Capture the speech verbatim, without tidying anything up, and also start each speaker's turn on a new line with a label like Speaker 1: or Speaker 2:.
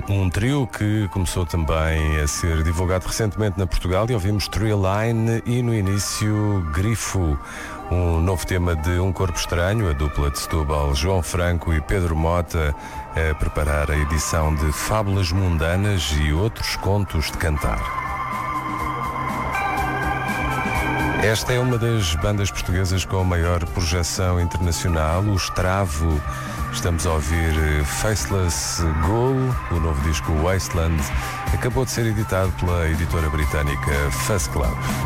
Speaker 1: um trio que começou também a ser divulgado recentemente na Portugal e ouvimos Treeline e no início Grifo, um novo tema de Um Corpo Estranho, a dupla de Setúbal, João Franco e Pedro Mota, a preparar a edição de Fábulas Mundanas e Outros Contos de Cantar. Esta é uma das bandas portuguesas com a maior projeção internacional, o Estravo. Estamos a ouvir Faceless Ghoul, o novo disco Wasteland, acabou de ser editado pela editora britânica Fuzz Club.